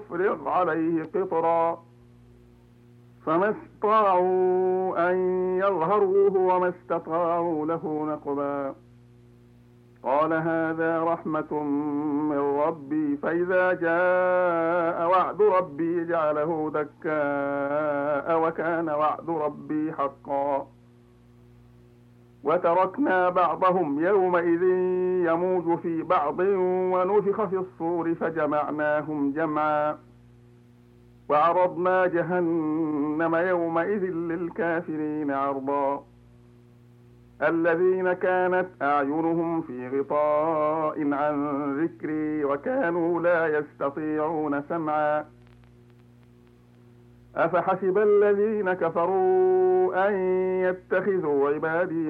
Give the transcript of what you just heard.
تفرغ عليه قطرا فما استطاعوا أن يظهروه وما استطاعوا له نقبا قال هذا رحمة من ربي فإذا جاء وعد ربي جعله دكاء وكان وعد ربي حقا وتركنا بعضهم يومئذ يموج في بعض ونفخ في الصور فجمعناهم جمعا وعرضنا جهنم يومئذ للكافرين عرضا الذين كانت أعينهم في غطاء عن ذكري وكانوا لا يستطيعون سمعا أفحسب الذين كفروا أن يتخذوا عبادي